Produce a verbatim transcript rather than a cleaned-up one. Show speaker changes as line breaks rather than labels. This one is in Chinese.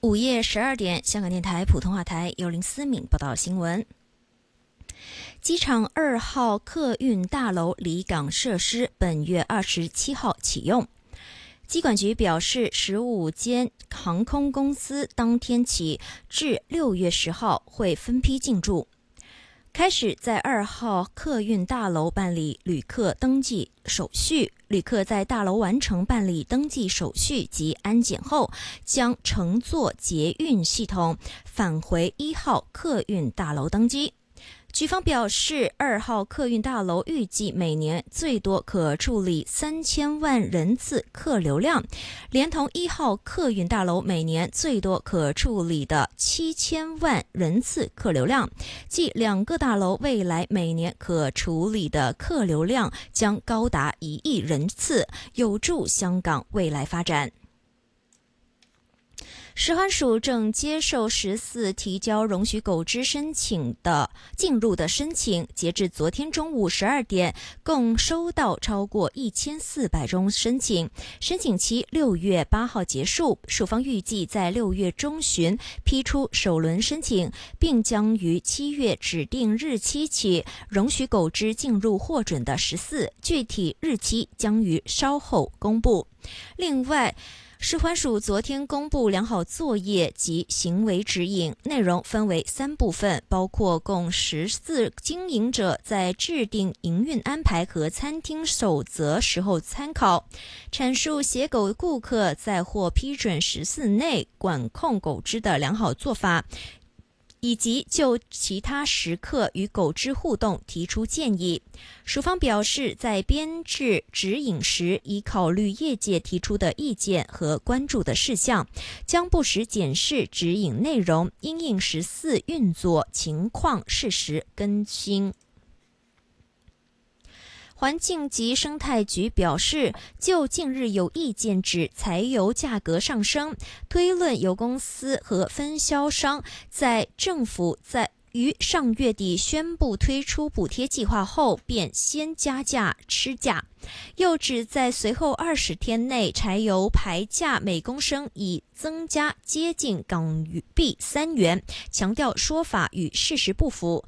午夜十二点，香港电台普通话台由林思敏报道新闻。机场二号客运大楼离港设施本月二十七号启用。机管局表示，十五间航空公司当天起至六月十号会分批进驻，开始在二号客运大楼办理旅客登记手续。旅客在大楼完成办理登记手续及安检后，将乘坐捷运系统返回一号客运大楼登机。局方表示，二号客运大楼预计每年最多可处理三千万人次客流量，连同一号客运大楼每年最多可处理的七千万人次客流量，即两个大楼未来每年可处理的客流量将高达一亿人次，有助香港未来发展。食环署正接受十四提交容许狗只申请的进入的申请，截至昨天中午十二点，共收到超过一千四百宗申请，申请期六月八号结束。署方预计在六月中旬批出首轮申请，并将于七月指定日期起容许狗只进入获准的十四，具体日期将于稍后公布。另外，食环署昨天公布良好作业及行为指引，内容分为三部分，包括供十四经营者在制定营运安排和餐厅守则时候参考，阐述携狗顾客在获批准十四内管控狗只的良好做法，以及就其他时刻与狗只互动提出建议。署方表示，在编制指引时，已考虑业界提出的意见和关注的事项，将不时检视指引内容，因应十四运作情况适时更新。环境及生态局表示，就近日有意见指柴油价格上升，推论油公司和分销商在政府在于上月底宣布推出补贴计划后，便先加价吃价。又指在随后二十天内，柴油牌价每公升已增加接近港币三元，强调说法与事实不符。